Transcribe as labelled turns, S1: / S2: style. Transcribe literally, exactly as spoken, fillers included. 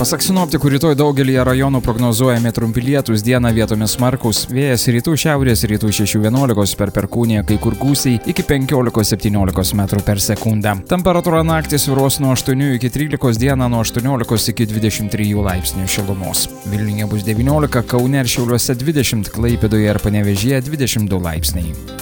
S1: Pasak sinoptikų, rytoj daugelį rajonų prognozuojami trumpi lietūs, dieną vietomis smarkūs, vėjas rytų šiaurės rytų šešių vienuolikos per perkūniją, kai kur gūsiai iki penkiolikos septyniolikos metrų per sekundę. Temperatūra naktį svyruos nuo aštuonių iki trylikos, dieną nuo aštuoniolikos iki dvidešimt trijų laipsnių šilumos. Vilniuje bus devyniolika, Kaune ir Šiauliuose dvidešimt, Klaipėdoje ir Panevėžyje dvidešimt du laipsniai.